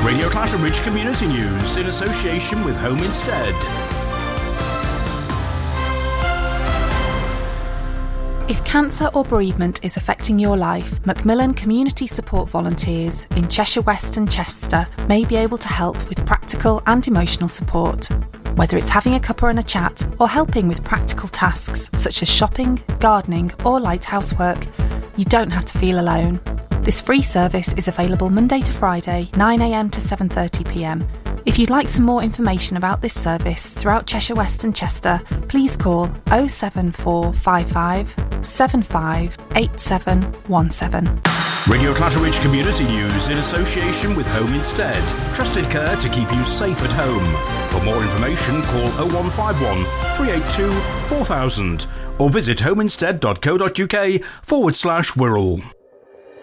Radio Clatterbridge Community News in association with Home Instead. If cancer or bereavement is affecting your life, Macmillan Community Support Volunteers in Cheshire West and Chester may be able to help with practical and emotional support. Whether it's having a cuppa and a chat or helping with practical tasks such as shopping, gardening or light housework, you don't have to feel alone. This free service is available Monday to Friday, 9am to 7:30pm. If you'd like some more information about this service throughout Cheshire West and Chester, please call 07455 758717. Radio Clatterbridge Community News in association with Home Instead. Trusted care to keep you safe at home. For more information, call 0151 382 4000 or visit homeinstead.co.uk/Wirral.